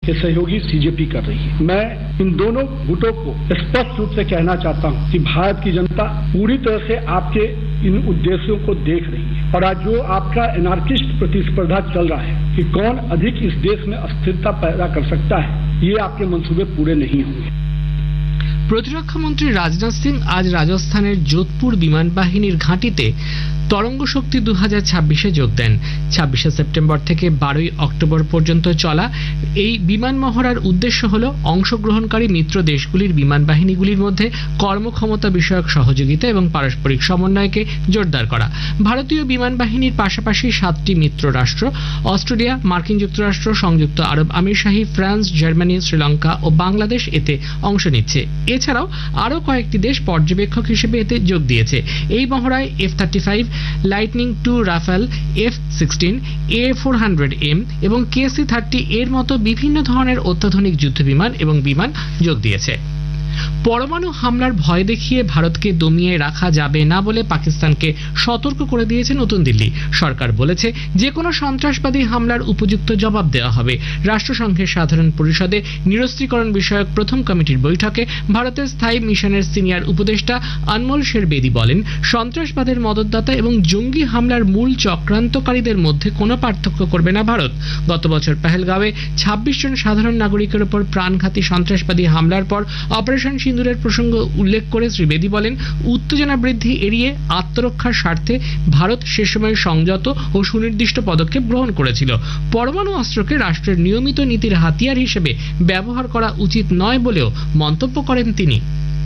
के सहयोगी सीजेपी कर रही है। मैं इन दोनों गुटों को स्पष्ट रूप से कहना चाहता हूं कि भारत की जनता पूरी तरह से आपके इन उद्देश्यों को देख रही है और आज जो आपका एनार्किस्ट प्रतिस्पर्धा चल रहा है कि कौन अधिक इस देश में अस्थिरता पैदा कर सकता है, ये आपके मंसूबे पूरे नहीं होंगे। প্রতিরক্ষা মন্ত্রী রাজনাথ সিং আজ রাজস্থানের যোধপুর বিমান বাহিনীর ঘাঁটিতে তরঙ্গ শক্তি 2026-এ যোগ দেন। 26শে সেপ্টেম্বর থেকে 12ই অক্টোবর পর্যন্ত চলা এই বিমান মহড়ার উদ্দেশ্য হল অংশগ্রহণকারী মিত্র দেশগুলির বিমান বাহিনীগুলির মধ্যে কর্মক্ষমতা বিষয়ক সহযোগিতা এবং পারস্পরিক সমন্বয়কে জোরদার করা। ভারতীয় বিমান বাহিনীর পাশাপাশি 7টি মিত্র রাষ্ট্র অস্ট্রেলিয়া, মার্কিন যুক্তরাষ্ট্র, সংযুক্ত আরব আমিরশাহী, ফ্রান্স, জার্মানি, শ্রীলঙ্কা ও বাংলাদেশ এতে অংশ নিচ্ছে। এছাড়াও আরও কয়েকটি দেশ পর্যবেক্ষক হিসেবে এতে যোগ দিয়েছে। এই মহড়ায় F-35, lightning 2 Rafale, F-16, A400M এবং KC-30 এর মতো বিভিন্ন ধরনের অত্যাধুনিক যুদ্ধবিমান এবং বিমান যোগ দিয়েছে। পরমাণু হামলার ভয় দেখিয়ে ভারতকে দমিয়ে রাখা যাবে না বলে পাকিস্তানকে সতর্ক করে দিয়েছে নতুন দিল্লি। সরকার বলেছে যে কোনো সন্ত্রাসবাদী হামলার উপযুক্ত জবাব দেওয়া হবে। রাষ্ট্রসংঘের সাধারণ পরিষদে নিরস্ত্রীকরণ বিষয়ক প্রথম কমিটির বৈঠকে ভারতের স্থায়ী মিশনের সিনিয়র উপদেষ্টা আনমোল শেরবেদি বলেন, সন্ত্রাসবাদের মদতদাতা এবং জঙ্গি হামলার মূল চক্রান্তকারীদের মধ্যে কোনো পার্থক্য করবে না ভারত। গত বছর পেহেলগাঁওয়ে 26 জন সাধারণ নাগরিকের উপর প্রাণঘাতী সন্ত্রাসবাদী হামলার পর অপারেশন সিন্দুরের প্রসঙ্গ উল্লেখ করে শ্রী বেদি বলেন, উত্তেজনা বৃদ্ধি এড়িয়ে আত্মরক্ষার স্বার্থে ভারত সে সময় সংযত ও সুনির্দিষ্ট পদক্ষেপ গ্রহণ করেছিল। পরমাণু অস্ত্রকে রাষ্ট্রের নিয়মিত নীতির হাতিয়ার হিসেবে ব্যবহার করা উচিত নয় বলেও মন্তব্য করেন তিনি।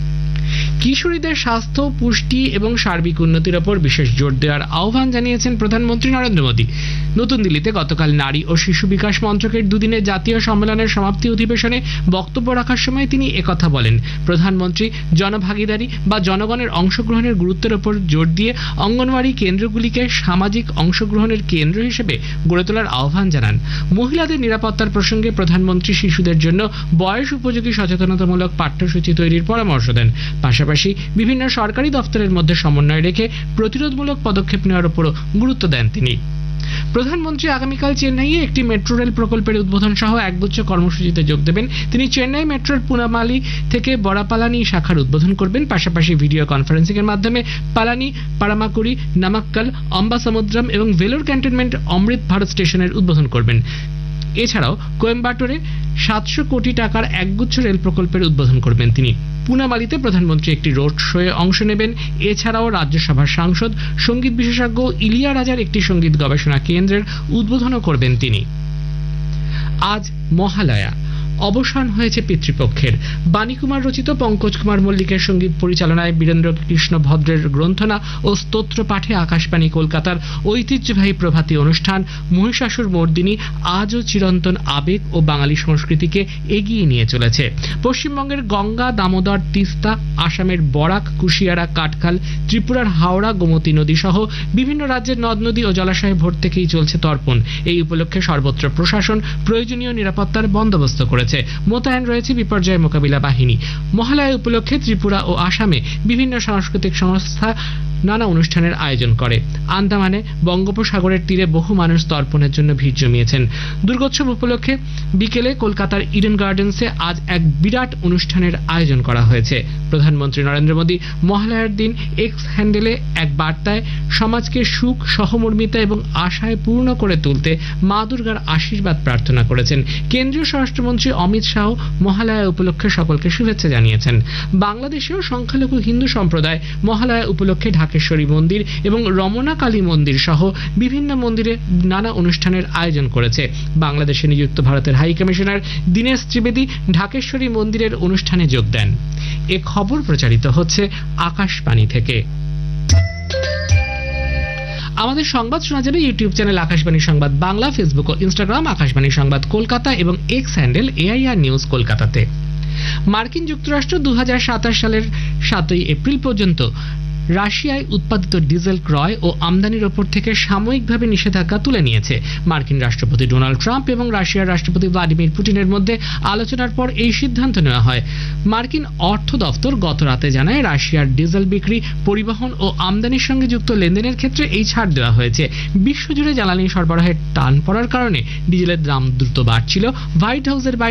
কিশোরীদের স্বাস্থ্য, পুষ্টি এবং সার্বিক উন্নতির ওপর বিশেষ জোর দেওয়ার আহ্বান জানিয়েছেন প্রধানমন্ত্রী নরেন্দ্র মোদী। নতুন দিল্লিতে গতকাল নারী ও শিশু বিকাশ মন্ত্রকের দুদিনের জাতীয় সম্মেলনের সমাপ্তি অধিবেশনে বক্তব্য রাখার সময় তিনি একথা বলেন। প্রধানমন্ত্রী জনভাগিদারি বা জনগণের অংশগ্রহণের গুরুত্বের ওপর জোর দিয়ে অঙ্গনওয়াড়ি কেন্দ্রগুলিকে সামাজিক অংশগ্রহণের কেন্দ্র হিসেবে গড়ে তোলার আহ্বান জানান। মহিলাদের নিরাপত্তার প্রসঙ্গে প্রধানমন্ত্রী শিশুদের জন্য বয়স উপযোগী সচেতনতামূলক পাঠ্যসূচি তৈরির পরামর্শ দেন। পাশাপাশি বিভিন্ন সরকারি দপ্তরের মধ্যে সমন্বয় রেখে প্রতিরোধমূলক পদক্ষেপ নেওয়ার উপরও গুরুত্ব দেন তিনি। প্রধানমন্ত্রী আগামীকাল চেন্নাইয়ে একটি মেট্রো রেল প্রকল্পের উদ্বোধন সহ একগুচ্ছ কর্মসূচিতে যোগ দেবেন। তিনি চেন্নাই মেট্রোর পুনামালি থেকে বড়াপালানি শাখার উদ্বোধন করবেন। পাশাপাশি ভিডিও কনফারেন্সিং এর মাধ্যমে পালানি, পারামাকুড়ি, নামাক্কাল, অম্বাসমুদ্রম এবং ভেলোর ক্যান্টনমেন্ট অমৃত ভারত স্টেশনের উদ্বোধন করবেন। এছাড়াও কোয়েম্বাটোরে 700 কোটি টাকার একগুচ্ছ রেল প্রকল্পের উদ্বোধন করবেন তিনি। পুনামালিতে প্রধানমন্ত্রী একটি রোড শোয়ে অংশ নেবেন। এছাড়াও রাজ্যসভার সাংসদ, সঙ্গীত বিশেষজ্ঞ ইলিয়া রাজার একটি সঙ্গীত গবেষণা কেন্দ্রের উদ্বোধনও করবেন তিনি। আজ মহালয়া, অবসান হয়েছে পিতৃপক্ষের। বাণীকুমার রচিত পঙ্কজ কুমার মল্লিকের সঙ্গীত পরিচালনায় বীরেন্দ্র কৃষ্ণ ভদ্রের গ্রন্থনা ও স্তোত্র পাঠে আকাশবাণী কলকাতার ঐতিহ্যবাহী প্রভাতী অনুষ্ঠান মহিষাসুর মর্দিনী আজও চিরন্তন আবেগ ও বাঙালি সংস্কৃতিকে এগিয়ে নিয়ে চলেছে। পশ্চিমবঙ্গের গঙ্গা, দামোদর, তিস্তা, আসামের বরাক, কুশিয়ারা, কাটখাল, ত্রিপুরার হাওড়া, গোমতী নদী সহ বিভিন্ন রাজ্যের নদ নদী ও জলাশয়ে ভোর থেকেই চলছে তর্পণ। এই উপলক্ষে সর্বত্র প্রশাসন প্রয়োজনীয় নিরাপত্তার বন্দোবস্ত করেছে। মোতায়েন রয়েছে বিপর্যয় মোকাবিলা বাহিনী। মহালয়া উপলক্ষে ত্রিপুরা ও আসামে বিভিন্ন সাংস্কৃতিক সংস্থা নানা অনুষ্ঠানের আয়োজন করে। আন্দামানে বঙ্গোপসাগরের তীরে বহু মানুষ তর্পণের জন্য ভিড় জমিয়েছেন। দুর্গোৎসব উপলক্ষে বিকেলে কলকাতার ইডেন গার্ডেন্সে আজ এক বিরাট অনুষ্ঠানের আয়োজন করা হয়েছে। প্রধানমন্ত্রী নরেন্দ্র মোদী মহালয়ার দিন এক্স হ্যান্ডেলে এক বার্তায় সমাজকে সুখ, সহমর্মিতা এবং আশায় পূর্ণ করে তুলতে মা দুর্গার আশীর্বাদ প্রার্থনা করেছেন। কেন্দ্রীয় স্বরাষ্ট্রমন্ত্রী অমিত শাহ মহালয়া উপলক্ষে সকলকে শুভেচ্ছা জানিয়েছেন। বাংলাদেশেও সংখ্যালঘু হিন্দু সম্প্রদায় মহালয়া উপলক্ষে ঢাকেশ্বরী মন্দির এবং রমনা কালী মন্দির সহ বিভিন্ন মন্দিরে নানা অনুষ্ঠানের আয়োজন করেছে। বাংলাদেশে নিযুক্ত ভারতের হাই কমিশনার দীনেশ ত্রিবেদী ঢাকেশ্বরী মন্দিরের অনুষ্ঠানে যোগ দেন। এ খবর প্রচারিত হচ্ছে আকাশবাণী থেকে। আমাদের সংবাদ শোনা যাবে ইউটিউব চ্যানেল আকাশবাণী সংবাদ বাংলা, ফেসবুক ও ইনস্টাগ্রাম আকাশবাণী সংবাদ কলকাতা এবং এক্স হ্যান্ডেল AIR নিউজ কলকাতাতে। মার্কিন যুক্তরাষ্ট্র 2027 সালের 7 এপ্রিল পর্যন্ত রাশিয়ায় উৎপাদিত ডিজেল ক্রয় ও আমদানির ওপর থেকে সাময়িকভাবে নিষেধাজ্ঞা তুলে নিয়েছে। মার্কিন রাষ্ট্রপতি ডোনাল্ড ট্রাম্প এবং রাশিয়ার রাষ্ট্রপতি ভ্লাদিমির পুতিনের মধ্যে আলোচনার পর এই সিদ্ধান্ত নেওয়া হয়। মার্কিন অর্থ দফতর গত রাতে জানায়, রাশিয়ার ডিজেল বিক্রি, পরিবহন ও আমদানির সঙ্গে যুক্ত লেনদেনের ক্ষেত্রে এই ছাড় দেওয়া হয়েছে। বিশ্বজুড়ে জ্বালানি সরবরাহের টান পড়ার কারণে ডিজেলের দাম দ্রুত বাড়ছিল। হোয়াইট হাউসের